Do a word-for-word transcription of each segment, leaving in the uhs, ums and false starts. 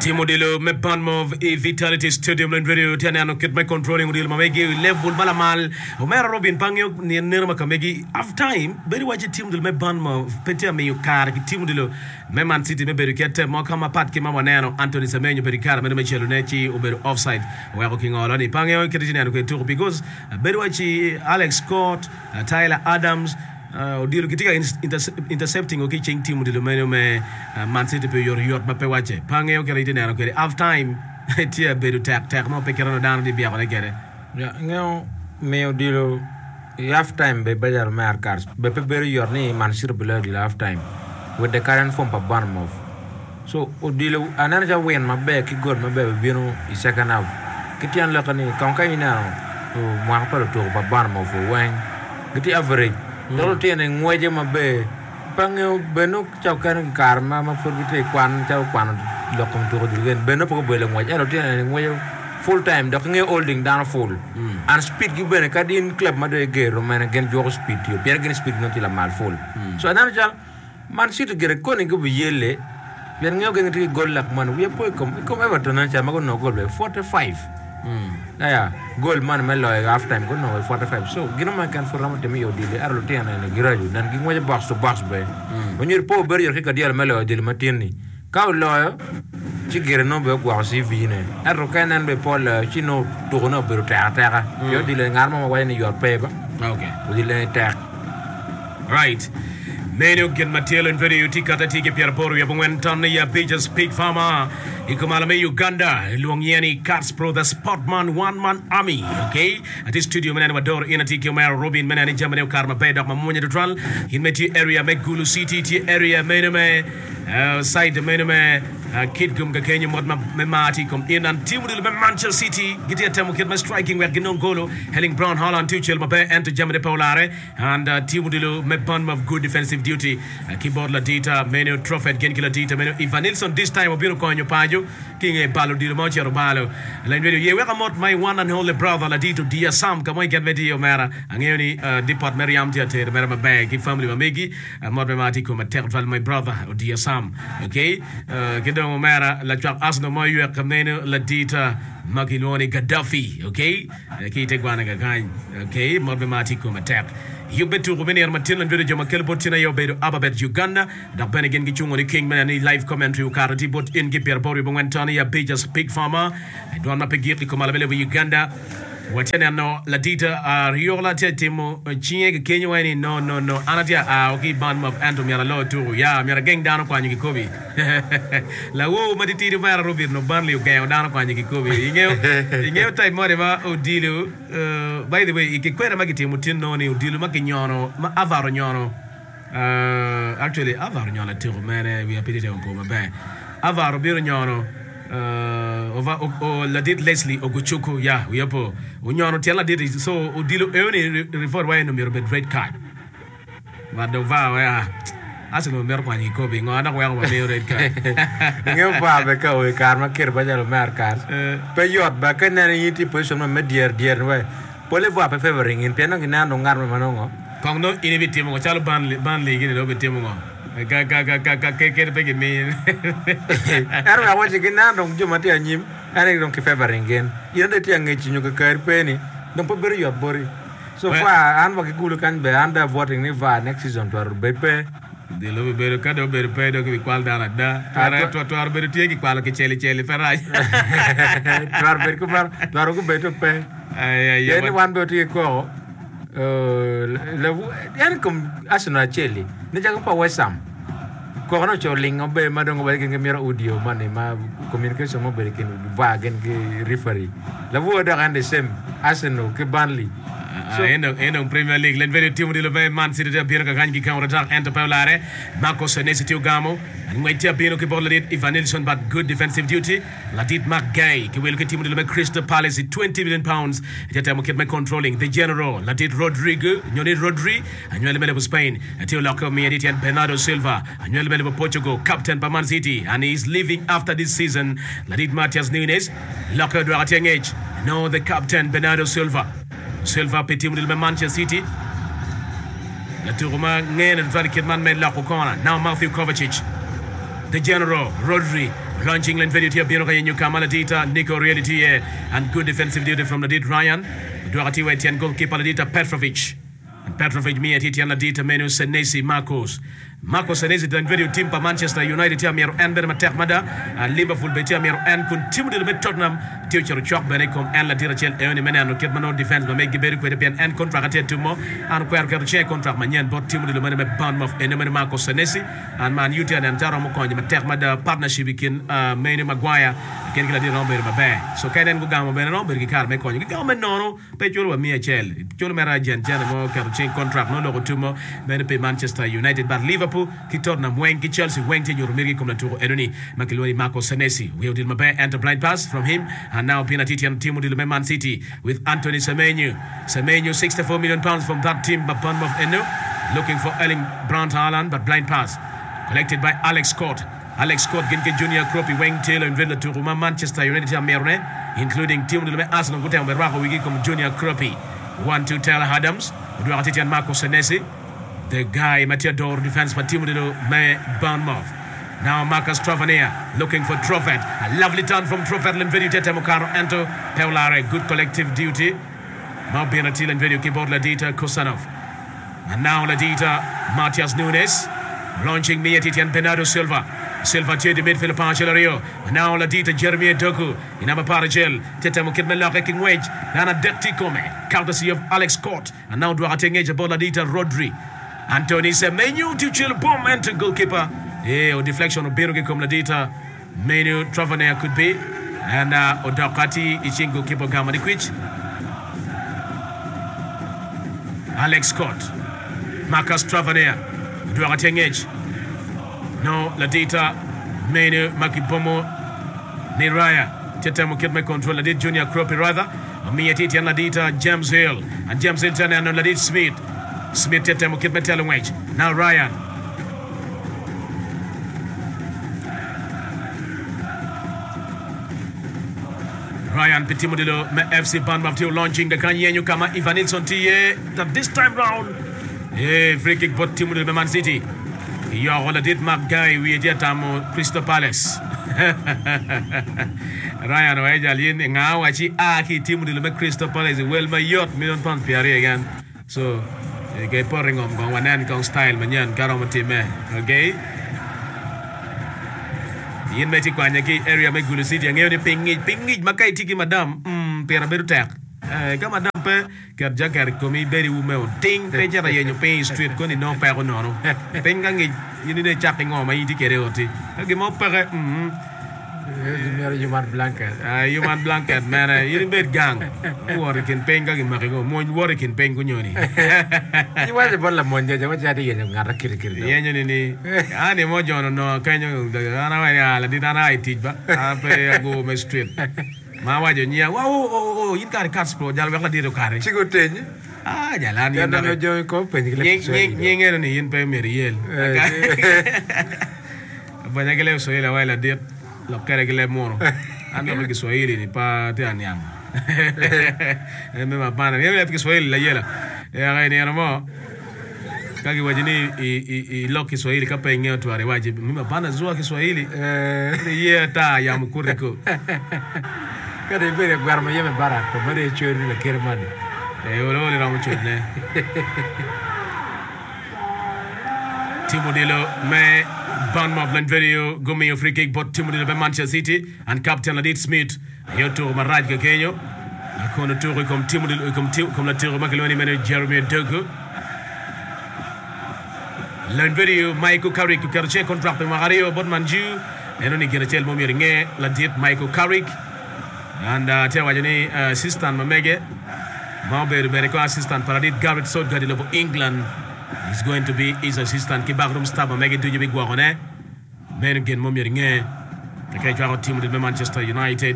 Timo dilo me Bournemouth e Vitality Stadium len video tiana kit me controlling dilo mamegi level malamal Omera Robin pangyo ni nerma kamegi half time beri waje team dilo me Bournemouth petia me yukar ki team dilo me Man City me beri kete mo kama pat ki mama neno Anthony Semenyo beri kar me me chelo nechi o beri offside wa ko kingo lani pangyo kiti ni ko tour because beri waje Alex Scott uh, Tyler Adams Uh, dilo kitika interse intercepting okay ching team dilo meno me uh, Man City pe yor yor mape wache pange okay ite nero kere half time tia bedu tak tak mo pe kerano dan di biya ko kere ya ngeo me dilo half time be bajar mer cars be pe beru yor ni Man City below the half time with the current form of Bournemouth so odilo ananja win mabe ki god mabe bino i second half kitian la kani kan kay na o mo pa to ba Bournemouth wen kiti average Dolo tiene ngweje mabe pangeo beno chaukan karma ma furgite kwan chau kwan dokum to digen beno poko bele ngweje alo tiene ngweje full time dok nge holding down full mm. and speed gi bene kadin club ma de gero mena gen jogo speed yo per gen speed non ti la mal full mm. so anan jal Man City gere koni go bi yelle ben ngeo gen ti gol lak man we po kom kom Everton nan cha ma go no gol be forty-five mm yeah goal man melo half time go no forty-five so gino man kan for ramate mi yodile arlo tiana ne giraju dan gi ngoje box to box be onir po ber yor ka dial melo dil matini ka lo ci gere no be ko si vine arlo kanan be pol chino to no be ta ta yodile ngar mo wayne yor pe ba okay odile ta right Meno gen Matelo in video tikata tike Pierre Boru ya bungwentan ya Pages Pig Farmer ikumala me Uganda luongieni Cats Pro the Sportman one man army okay at this studio menani wador ina tike Omera Robin menani jamane karma beda mamunye dutral in meti area me Gulu City ti area meno me uh, side meno me uh, kid gum ga Kenya mod me mati kom in and team with Manchester City gitia temu kid me striking where ginon golo Helling Brown Holland Tuchel mabe enter jamane Paulare and uh, team with me Bournemouth good defensive duty uh, keyboard la dita menu trophy gen kila dita menu Ivan Nilsson this time obiro konyo pajo king e balo dilo mo chero balo la video ye weka mot my one and only brother la dito dia sam kamo get video mera angeni uh, deport Meriam theater mera mabe ki family mamegi uh, mod mati ko mater val my brother dia sam okay uh, kido mera la chak asno mo yu kameno la dita Magiloni Gaddafi okay uh, ki te gwana ga gan okay mod mati ko mater you bet to Romania Martin and video makel botina yo bedo ababet Uganda da benegen gi chungo ni king man ni live commentary ukarati bot in gi per bori bongwentani ya Pages Pig Farmer I don't na pegiri ko malabele Uganda watena no la dita a riola tetimo chinye Kenya wani no no no anatia a oki ban of Anto miara lo tu ya miara geng dano kwa nyiki kobi la wo maditiri mara Robin no ban liu geng dano kwa nyiki kobi ingeo ingeo tai more ba odilo uh, by the way ikikwera magiti mutin no ni odilo makinyono ma avaro nyono uh, actually avaro nyono tu mene we apetite on ko mabe avaro biro nyono uh over o, o la dit Leslie Ogochoko ya we apo unyono tela dit so odilo euni refer why no mero red card vado va ya asino mer kwa ni ko bi ngona ko ya ko be red card ngem ba be ka we kar ma ker ba jalo mer card pe yot ba ka na ni ti position ma medier dier we pole va pe favoring in pena ngina no ngar ma no kong no inibiti mo chalo ban ban ligi lo beti mo ga ga ga ga ga ke ke pe ke mi er wa waje gina dong juma ti anyim ane dong ke favoring gen yende ti ange chinyo ka kar pe ni dong pe ber yot bori so far an wa ke gulu kan be under voting ni va next season to be pe de lo be ka do be pe do ke kwal dana da ara to to ar be ti ki kwal ke cheli cheli feraj twar be ko mar twar ko be to pe ay ay yene wan be ti ko euh le yan comme Arsenal cheli ne jaga pa Wesam ko no choling obe madongo ba ke mira audio mane ma communication mo be ke va gen ke referee la vo da rende sem Arsenal ke Burnley so endo endo Premier League len veri timu dilo be Man City da birga gangi counter attack enter Paulare Marcos Senesi Gamo and wait tia bino ke bolla dit Ivan Nilsson but good defensive duty la dit Mackay ke wel ke timu dilo be Crystal Palace twenty million pounds jata mo ket me controlling the general la dit Rodrigo nyoni Rodri anywele mele Spain atio lako mi edit and Bernardo Silva anywele mele Portugal captain by Man City and he is leaving after this season la dit Matias Nunes lako do atengage no the captain Bernardo Silva Silva petit de Manchester City la tourma ngene de Kidman men la kokona now Matthew Kovacic the general Rodri launching line video here Bino Kayenyu Kamala Dita Nico Reality and good defensive duty from the Dit Ryan Duati Wetian goalkeeper Dita Petrovic and Petrovic Mia Titian Dita Menu Senesi Marcos Marcos Senesi dan video team pa Manchester United ya Miro and Matek Mada and Liverpool betia Miro and continue to Tottenham teacher Chok Benekom and La Dirachel Eoni Menano Kitmano defense but make Giberi Quedepian and contract tumo and Querker contract Manyan bot team the Maname Bournemouth and Marcos Senesi and Man Utian and Tara Mokonya Matek Mada partnership between uh Manu Maguire again Gladys Romber Mabe so Kaden Gugamo Benano Bergikar Mekonya Gamo Nono Petro Mia Chel Jolmera Jen Janamo Kerchin contract no logo tumo Menepe Manchester United but Liverpool ki Tottenham weng ki Chelsea weng te Euromiri comme la tour Edoni Makiloni Marcos Senesi we did Mabe enter blind pass from him and now penalty and team with Man City with Anthony Semenyo Semenyo sixty-four million pounds from that team but Bournemouth Eno looking for Erling Brandt Haaland but blind pass collected by Alex Scott Alex Scott Ginke Junior Kropi Weng Taylor in Villa Touruma Manchester United Merne including team with Arsenal Gutem Berako Wigi comme Junior Kropi one two Taylor Adams Duarte and Marcos Senesi the guy Mathieu Dor defense for team with Bournemouth. Now Marcus Trovaner looking for Troffet. A lovely turn from Troffet Linvedio Tetemokaro Anto Peulare. Good collective duty. Now Benatil and video keyboard Ladita Kusanov. And now Ladita Matias Nunes launching Mietitian Bernardo Silva. Silva to the midfield Panchelario. Now Ladita Jeremy Doku in Amaparagel. Tetemokit Melaka King Wage. Nana Dekti Come. Courtesy of Alex Scott. And now Duarte Engage about Ladita Rodri. Anthony Semenyo to chill bomb and to goalkeeper. Yeah, or deflection of Berugi Komladita. Menu Travaner could be. And uh, Odakati Ichin goalkeeper Gamadikwich. Alex Scott. Marcus Travaner. Duatengage. No, Ladita. Menu Makipomo. Niraya. Tetamo Kidme control Ladit Junior Kropi rather. Miatiti and Ladita James Hill. And James Hilton and Ladit Smith. Smith Tetemo Kidme Telewage. Now Ryan. Ryan Petimodilo F C Bournemouth launching the Kanyenyu Kama Ivanilson Tie that this time round. Yeah, free kick but Timodilo Man City. You are all did Mark Guy we did Tamo Crystal Palace. Ryan Wajalin now achi aki Timodilo Crystal Palace well my yacht million pound Pierre again. So okay pouring on one and con style manyan karamati me. Okay. Yin meti kwanya ki area me Gulu City ang yun pingit pingit makai tiki madam mm pera beru tak eh ka madam pe kerja ker komi beri ume ting pe jara yenyo pe street ko ni no pe ko no no penga ngi yini de chak ngo ma yiti kere oti agi mo pere mm human blanket ah human blanket man yini be gang wori kin penga gi ma ko mo wori kin pengu nyoni ni wa de bolla monje je wa jadi yenyo ngara kiri kiri yenyo ni ni ani mo jono no kanyo ana wa ya la ditana ai tijba ape go me street ma wajo nya wa o o yin kar Carspro jal wek la dito kare chigo tenyi ah jalan yin na jo ko penyi le nyi ngero ni yin pe meriel banya gele so ila wala dit lo kare gele moro ando ko Kiswahili ni pa te anyang me ma bana ni le Kiswahili la yela ya ga ni mo kagi wajini i i i lo Kiswahili ka penye tu are waji mimi bana zua Kiswahili eh ye ta ya mkuriko kada bere gwarma yeme bara ko bare chori la kermani e wolo le ramu chone Timodilo me Bournemouth land video gumi free kick but Timodilo be Manchester City and captain Ladit Smith yoto maraj ke Kenyo akono turu comme Timodilo comme comme la turu makeloni mene Jeremy Doku land video Michael Carrick ku kerche contract ma Mario Bodmanju enoni gerechel mo miringe Ladit Michael Carrick and uh, tell wajani uh, assistant mamege Mauber Bereko assistant Paradit Garrett Southgate lobo England is going to be his assistant ki backroom staff mamege duji bi gwagone men gen mo miringe kay jwa team de Manchester United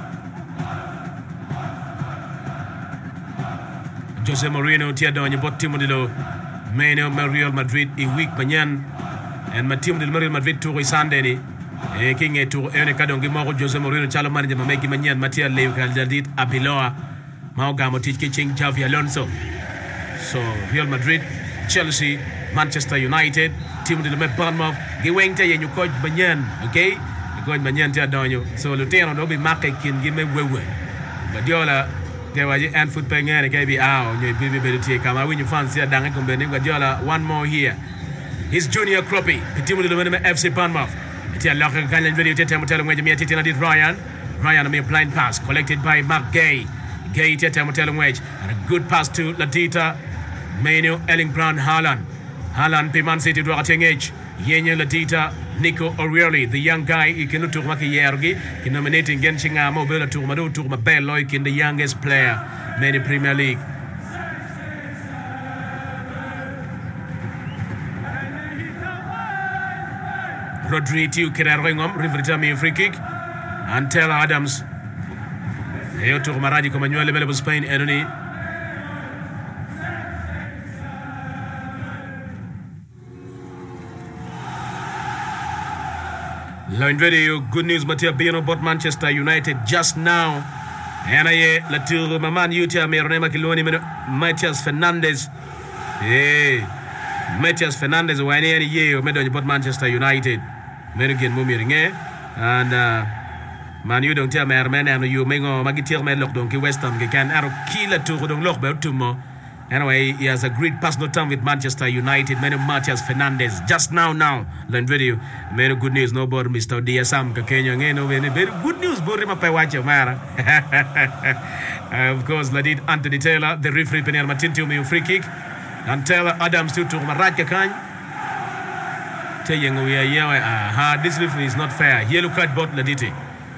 Jose Mourinho tia donye bot team de lo Meno Real Madrid i week panyan and my team de Real Madrid tour Sunday ni e kinge tour ene kadongi mo Jose Mourinho chalo manager mameki manyan Matia Leo Caldadit Abiloa mao gamo tiki King Javi Alonso so Real Madrid Chelsea Manchester United timu de me Bournemouth gi wengte ye ñu coach banyen okay coach banyen te adonyo so lutero no bi makke kin gi me wewe Guardiola te waji and foot pengene ke bi aw ñu bi bi be tie kama wi ñu fancy dange ko ben Guardiola one more here his Junior Kropi timu de me F C Bournemouth ti Allah ka kan video te temu tele ngwe mi ti na dit Ryan Ryan me blind pass collected by Mark Gay Gay te temu tele ngwe and a good pass to Ladita Manuel Erling Brown Haaland Haaland pe Man City do atengage yenye Ladita Nico O'Reilly the young guy ikinu tour makiyergi ki nominating gen chinga mo bela tour madu tour mabello in the youngest player in Premier League. Rodri tiu kirarengom riverita free kick and Taylor Adams eyo tour maraji ko manuel bele Spain enoni Line video, good news Matia Bino bought Manchester United just now. And I la tour maman yutia me ronema kiloni Matthias Fernandes. Hey, Matthias Fernandes wani any ye me don bought Manchester United. Me again mo miringe and uh, Man U don't tell me man and you mengo magitir me lok don ki West Ham ki kan aro kila tour don lok be tumo. Anyway, he has a great personal time with Manchester United. Many Matthias Fernandes just now now. Learn video. Many good news. No board Mister D S M. Kenya ngeno very good news. Bori mapai wacha mara. Of course, Ladid Anthony Taylor, the referee Penel Matinti umi free kick, and Taylor Adams to to Maraka Kany. Tell we are here. Ah, this referee is not fair. Yellow card bot Laditi.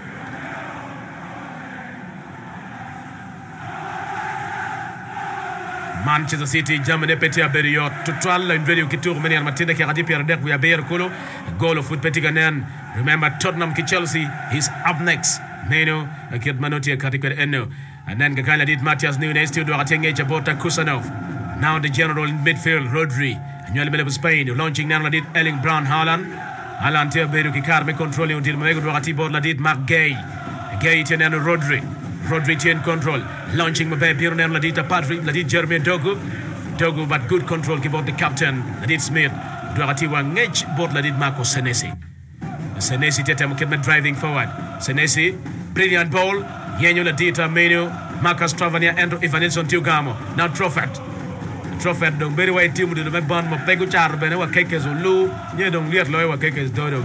Manchester City Germany petia berio total in video kitur meni Martinez ki gadi Pierre Dek we are kolo goal of foot petiga nen remember Tottenham ki Chelsea is up next Neno akid manoti katika eno and then Gakala did Matthias Nunes to do atenge Jabota Kusanov now the general in midfield Rodri Nyole Bele Spain launching now did Erling Brown Haaland Haaland te berio ki karme control until mego do ati bord la did Mark Gay Gay tenen Rodri Rodri in control, launching Mbappe, Pierre Ladita Patrick, Ladit Jeremy Dogu, Dogu, but good control, keep out the captain, Ladit Smith, Duaratiwa Ngech, both Ladit Marco Senesi. Senesi Tetem kept driving forward. Senesi, brilliant ball, Yenyo Ladita, Menu, Marcus Travania, Andrew Evanilson Tiugamo, now Trofford. Trofford, don't very way team to the Ban Mopego Char, Benewa Kekes Ulu, you don't get lawyer Kekes Dodo.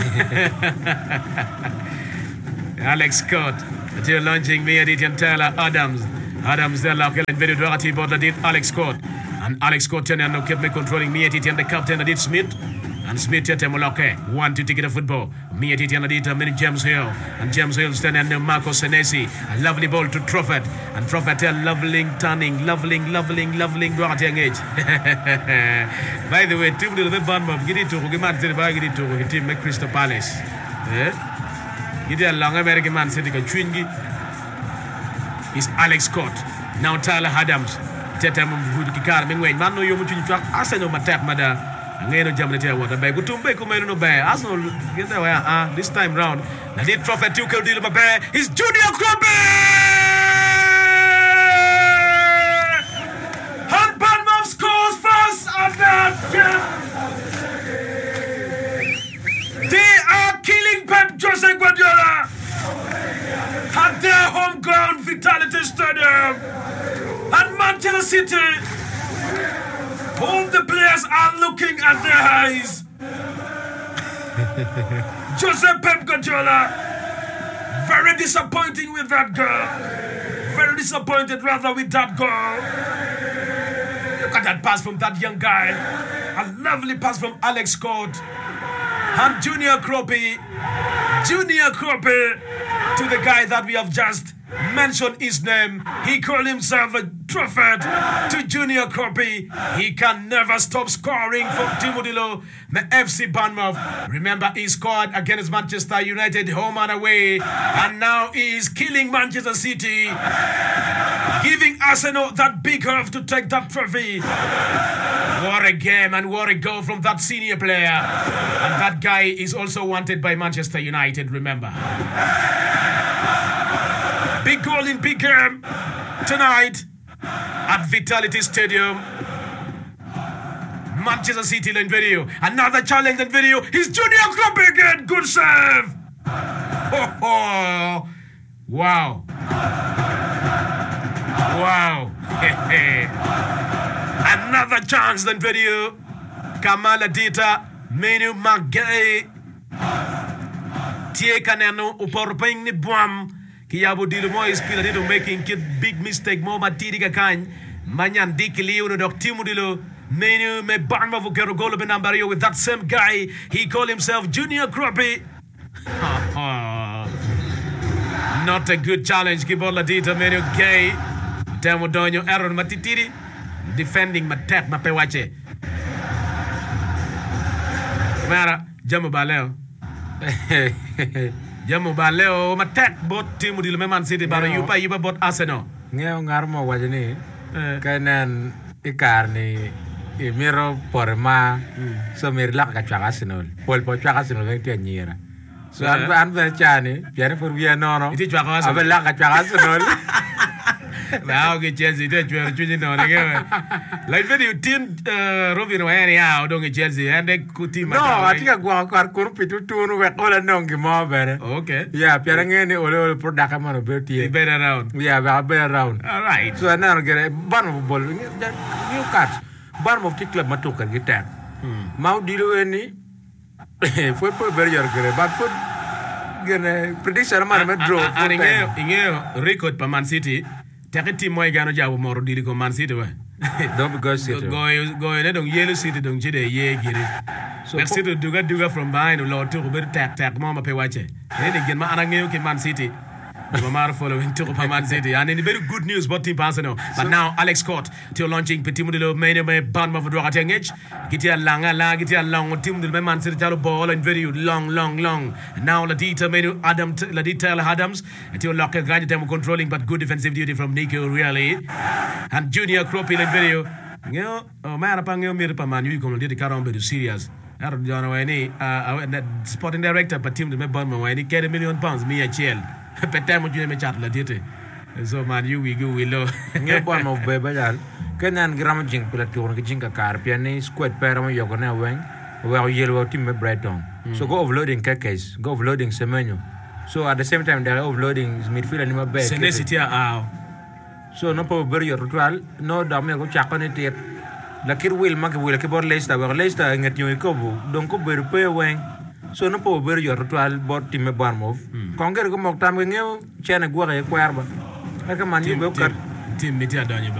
Alex Scott. Until launching me and Taylor Adams. Adams then lock and very dirty but did Alex Scott. And Alex Scott and now kept me controlling me and the captain did Smith. And Smith yet Moloke. One to ticket of football. Me and Tiana many James Hill. And James Hill stand and Marco Senesi. A lovely ball to Trofford. And Trofford tell loveling, turning, loveling, loveling, loveling, Duarte age. By the way, team to the Bournemouth. Get it to Gimat to the bag it to team make Crystal Palace. Eh? He a long American man sitting a twingy. Is Alex Scott. Now Tyler Adams. Tetam good kikar mengwen. Man no yomu chuni chak Arsenal matak mada. Ngeno jamne tia water bay. Gutumbe kumeno no bay. Arsenal get there ah this time round. Na did Trofford to kill deal Mbappe. His Junior Kropi. And Bournemouth scores first and that. They are killing Pep Jose Guardiola at their home ground Vitality Stadium. And Manchester City, all the players are looking at their eyes. Jose Pep Guardiola, very disappointing with that goal. Very disappointed rather with that goal. Look at that pass from that young guy. A lovely pass from Alex Scott. And Junior Kropi, Junior Kropi, to the guy that we have just mentioned his name. He called himself a Trofford to Junior Kropi. He can never stop scoring for Timodilo, the F C Bournemouth. Remember, he scored against Manchester United home and away. And now he is killing Manchester City, giving Arsenal that big hurf to take that trophy. What a game and what a goal from that senior player. And that guy is also wanted by Manchester United, remember. Big goal in big game tonight at Vitality Stadium. Manchester City in video. Another challenge in video. He's Junior Klopp again. Good serve. Oh, oh. Wow. Wow. Another chance in video. Kamala Dita. Menu Magay. Tie Kanano. Uporping ni Buam. Kiyabo dilo mo is pila dito making kid big mistake mo matiri ka kan. Manyan dikili uno dok timu dilo. Menu me barma vukero golo benambario with that same guy. He called himself Junior Kropi. Not a good challenge. Kibola dita menu gay. Temo donyo Aaron matitiri. Defending matek mapewache. Mara jamu baleo. Jamu baleo matek bot timu dilo me Man City bara yupa yupa bot Arsenal. Ngeo ngarmo wajani. Kanan ikar ni imiro porma so mir lak ka chaka Arsenal. Pol po chaka Arsenal ngi te nyira. So an an ver chani, piare for via nono. Iti chaka Arsenal. Abe lak ka chaka Arsenal. Wow, que Chelsea te chwer chuji no ne ke. Like video team Robin Wayne ya odongi Chelsea ande ku team. No, atika gwa kar kur pitu tunu we kola nongi mo bere. Okay. Yeah, piare ngene ole ole product man be tie. Be around. Yeah, be be around. All right. So na gere ban of ball new cards. Ban of club matoka gitar. Mau dilo eni. Foi po ber yor gere, but put gene prediction man me draw. Ani nge nge record pa Man City. Take team moy gano jabu moro dili ko Man City we. Don't because City. Go go ne dong yellow City dong chide ye giri. So City duga duga from behind lo to ko ber tak tak mo ma pe wache. Ne gen ma anange ke Man City. The Mamar following to Man City. And in very good news about Team Arsenal. But now Alex Scott to launching Petit Mudilo Mane me ban of Dora Tengage. Get a langa la get a long team the Man City ball and very long, long, long. Now Ladita Menu Adam Ladita Adams until lock a grand time controlling but good defensive duty from Nico really. And Junior Kropi in video. You oh man upon your mirror man you come did the car on be serious. I don't know any uh sporting director but team the ban when he get a million pounds me a chill. Petem mo me chat la dite. So man you we go we low. Nge bon mo be bajal. Kenan gram jing pula tour ke jinga kar piani squad pera mo yogo na wen. We yellow team me Brighton. So go offloading case, go offloading Semenyo. So at the same time they are offloading midfield and my back. Senesi ah. So no po ber yor total no da me go chakone tet. La kir will mag will ke bor Leicester bor Leicester ngat nyoy ko bu. Donc ko ber pe wen. So no po ber yor total bot team me Bournemouth. Konger ko mok tam ngeo chene gwa e kwerba. Ka man yu be kat team media donye